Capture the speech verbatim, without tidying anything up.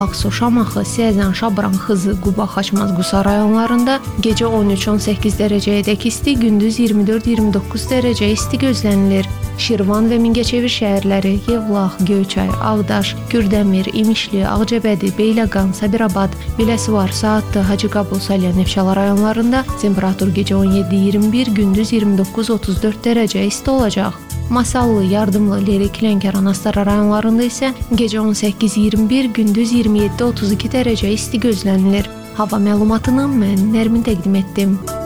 Aksu, Şamaxı, Sezan, Şabran, Xızı, Quba, Xaçmaz, Qusa rayonlarında gecə on üç on səkkiz dərəcəyədək isti, gündüz iyirmi dörd iyirmi doqquz dərəcə isti gözlənilir. Şirvan və Mingəçevir şəhərləri, Yevlax, Göyçay, Ağdaş, Kürdəmir, İmişli, Ağcabədi, Beyləqan, Sabirabad, Biləsuvar, Saatlı, Hacıqabul, Salyan, Neftçala rayonlarında temperatur gecə on yeddi iyirmi bir, gündüz iyirmi doqquz otuz dörd dərəcə isti olacaq. Masallı, Yardımlı, Lerik, Lənkəran, Astara rayonlarında isə gecə on səkkiz iyirmi bir, gündüz iyirmi yeddi otuz iki dərəcə isti gözlənilir. Hava məlumatını mən Nərmin təqdim etdim.